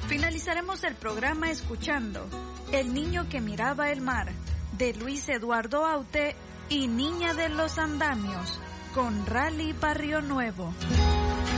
Finalizaremos el programa escuchando El niño que miraba el mar, de Luis Eduardo Aute, y Niña de los Andamios, con Rally Barrio Nuevo.